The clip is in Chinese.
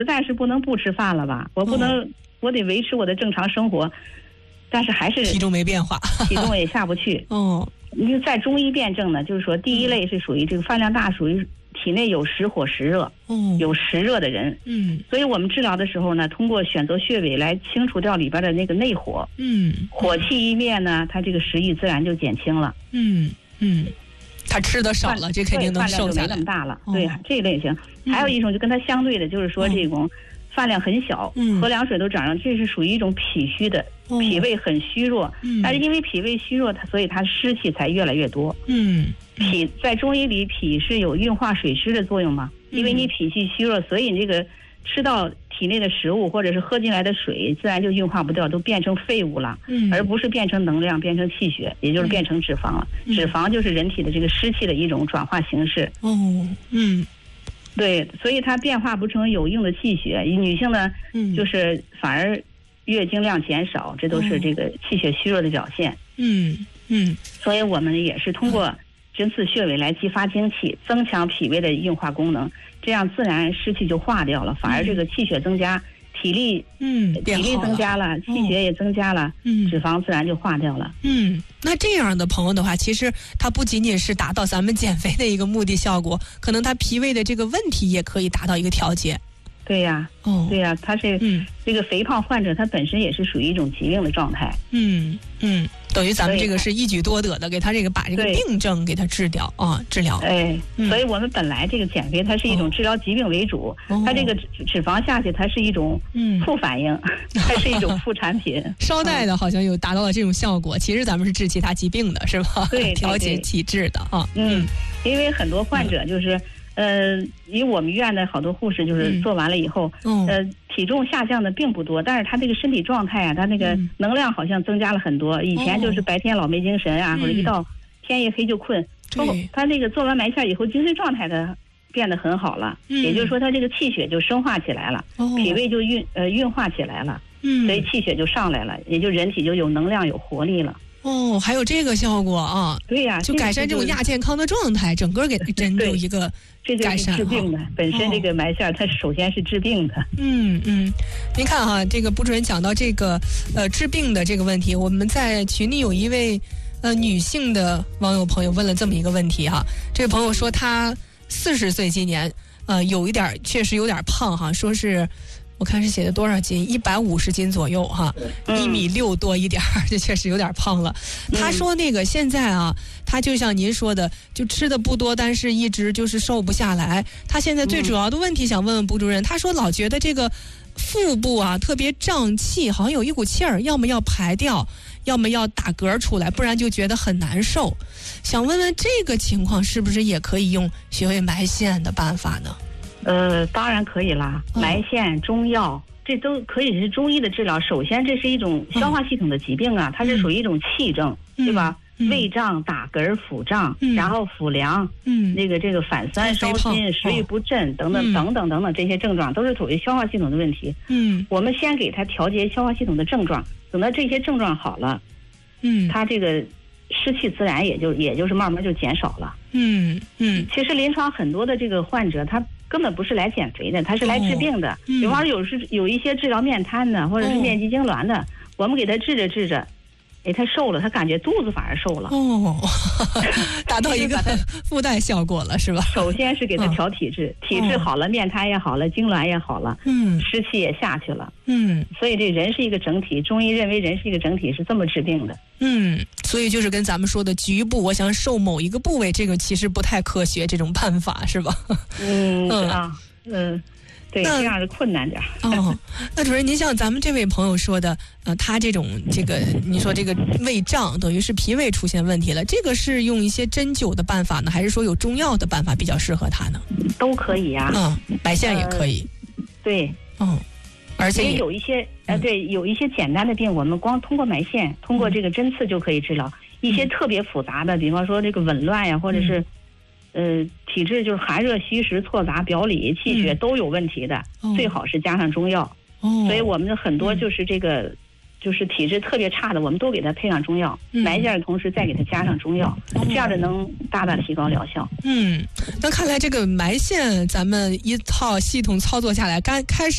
实在是不能不吃饭了吧？我不能，我得维持我的正常生活，但是还是体重没变化， 体重也下不去。你在中医辩证呢，就是说第一类是属于这个饭量大，属于体内有实火实热，有实热的人，所以我们治疗的时候呢，通过选择穴位来清除掉里边的那个内火，火气一灭呢，它这个食欲自然就减轻了， 他吃的少了，这肯定能瘦下来。 饭量就没那么大了，对，这一类型。还有一种就跟它相对的，就是说这种饭量很小，喝凉水都长上，这是属于一种脾虚的，脾胃很虚弱，但是因为脾胃虚弱，所以它湿气才越来越多。脾在中医里，脾是有运化水湿的作用嘛，因为你脾气虚弱，所以你这个吃到体内的食物或者是喝进来的水，自然就运化不掉，都变成废物了，而不是变成能量，变成气血，也就是变成脂肪了。脂肪就是人体的这个湿气的一种转化形式。对，所以它变化不成有用的气血。女性呢，就是反而月经量减少，这都是这个气血虚弱的表现。所以我们也是通过针刺穴位来激发精气，增强脾胃的运化功能，这样自然湿气就化掉了，反而这个气血增加，体力增加了，气血也增加了，脂肪自然就化掉了。 那这样的朋友的话，其实他不仅仅是达到咱们减肥的一个目的效果，可能他脾胃的这个问题也可以达到一个调节。 对呀，他是这个肥胖患者，他本身也是属于一种疾病的状态。等于咱们这个是一举多得的，给他这个把这个病症给他治疗啊，治疗。所以我们本来这个减肥它是一种治疗疾病为主，它这个脂肪下去，它是一种副反应，它是一种副产品。 捎带的好像有达到了这种效果，其实咱们是治其他疾病的，是吧？ 对， 调节体质的啊。 因为很多患者就是。以我们医院的好多护士就是做完了以后，体重下降的并不多，但是他这个身体状态啊，他那个能量好像增加了很多。以前就是白天老没精神啊，或者一到天一黑就困。他那个做完埋线以后，精神状态的变得很好了，也就是说他这个气血就生化起来了，脾胃就运化起来了，所以气血就上来了，也就人体就有能量有活力了。 还有这个效果啊！对呀，就改善这种亚健康的状态，整个给针对一个改善。 这就是治病的，本身这个埋线它首先是治病的。 您看哈，这个卜主任讲到这个治病的这个问题，我们在群里有一位女性的网友朋友问了这么一个问题哈，这位朋友说她40岁今年确实有点胖哈，说是。我看是写的多少斤，150斤左右哈，1.6米多一点，这确实有点胖了。他说那个现在啊，他就像您说的，就吃的不多，但是一直就是瘦不下来。他现在最主要的问题想问问卜主任，他说老觉得这个腹部啊特别胀气，好像有一股气儿，要么要排掉，要么要打嗝出来，不然就觉得很难受。想问问这个情况是不是也可以用穴位埋线的办法呢？ 当然可以啦，埋线、中药，这都可以是中医的治疗。首先，这是一种消化系统的疾病啊，它是属于一种气症，对吧？胃胀、打嗝、腹胀，然后腹凉，这个反酸、烧心、食欲不振等等这些症状，都是属于消化系统的问题。我们先给他调节消化系统的症状，等到这些症状好了，他这个湿气自然也就是慢慢就减少了。其实临床很多的这个患者，他根本不是来减肥的，他是来治病的。比方说有一些治疗面瘫的，或者是面肌痉挛的，我们给他治着，他瘦了，他感觉肚子反而瘦了。 达到一个附带效果了，是吧？ 首先是给他调体质，体质好了，面瘫也好了，痉挛也好了，湿气也下去了。所以这人是一个整体，中医认为人是一个整体，是这么治病的。 所以就是跟咱们说的局部，我想瘦某一个部位，这个其实不太科学，这种办法是吧？ 对，这样是困难点。 那主任，您像咱们这位朋友说的，他这种你说这个胃胀，等于是脾胃出现问题了，这个是用一些针灸的办法呢，还是说有中药的办法比较适合他呢？ 都可以呀。 埋线也可以。 对。而且有一些有一些简单的病，我们光通过埋线，通过这个针刺就可以治疗。一些特别复杂的，比方说这个紊乱呀，或者是体质就是寒热虚实错杂、表里气血都有问题的，最好是加上中药。所以我们的很多就是这个就是体质特别差的，我们都给他配上中药，埋线的同时再给他加上中药，这样的能大大提高疗效。 那看来这个埋线咱们一套系统操作下来，开始